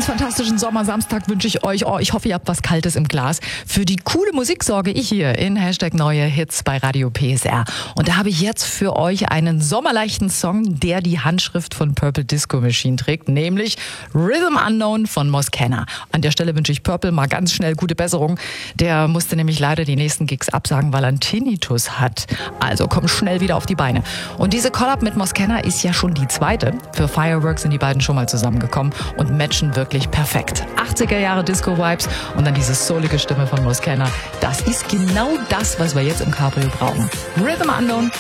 ganz fantastischen Sommersamstag wünsche ich euch. Oh, ich hoffe, ihr habt was Kaltes im Glas. Für die coole Musik sorge ich hier in #neue Hits bei Radio PSR. Und da habe ich jetzt für euch einen sommerleichten Song, der die Handschrift von Purple Disco Machine trägt, nämlich Rhythm Unknown von Moscana. An der Stelle wünsche ich Purple mal ganz schnell gute Besserung. Der musste nämlich leider die nächsten Gigs absagen, weil er einen Tinnitus hat. Also komm schnell wieder auf die Beine. Und diese Collab mit Moscana ist ja schon die zweite. Für Fireworks sind die beiden schon mal zusammengekommen und matchen wirklich perfekt. 80er Jahre Disco-Vibes und dann diese soulige Stimme von Moscana. Das ist genau das, was wir jetzt im Cabrio brauchen. Rhythm Unknown